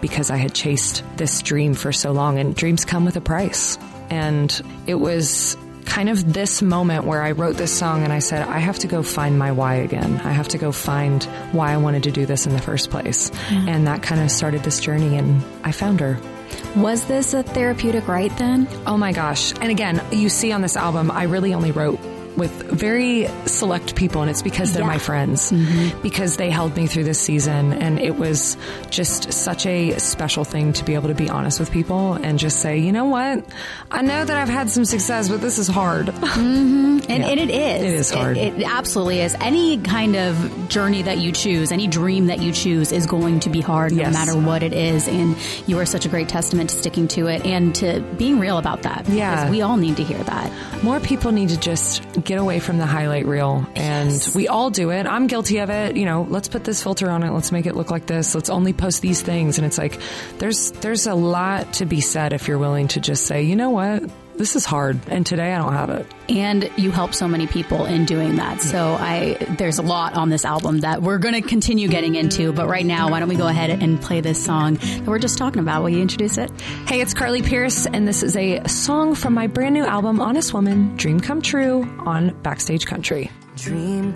because I had chased this dream for so long, and dreams come with a price. And it was kind of this moment where I wrote this song and I said, I have to go find my why again. I have to go find why I wanted to do this in the first place. And that kind of started this journey, and I found her. Was this a therapeutic write then? Oh my gosh. And again, you see on this album, I really only wrote with very select people, and it's because they're my friends, because they held me through this season, and it was just such a special thing to be able to be honest with people and just say, you know what, I know that I've had some success, but this is hard. And it is. It is hard. It absolutely is. Any kind of journey that you choose, any dream that you choose is going to be hard no matter what it is, and you are such a great testament to sticking to it and to being real about that. Because we all need to hear that. More people need to just get away from the highlight reel, and we all do it. I'm guilty of it. You know, let's put this filter on it. Let's make it look like this. Let's only post these things. And it's like, there's a lot to be said if you're willing to just say, you know what? This is hard, and today I don't have it. And you help so many people in doing that. So there's a lot on this album that we're going to continue getting into. But right now, why don't we go ahead and play this song that we're just talking about? Will you introduce it? Hey, it's Carly Pierce, and this is a song from my brand new album, Honest Woman, Dream Come True, on Backstage Country. Dream